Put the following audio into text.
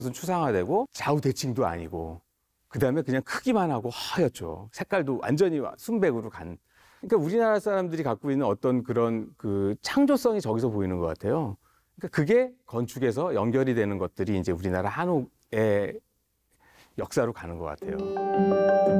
무슨 추상화되고 좌우 대칭도 아니고 그다음에 그냥 크기만 하고 하얗죠. 색깔도 완전히 순백으로 간. 그러니까 우리나라 사람들이 갖고 있는 어떤 그런 그 창조성이 저기서 보이는 것 같아요. 그러니까 그게 건축에서 연결이 되는 것들이 이제 우리나라 한옥의 역사로 가는 것 같아요.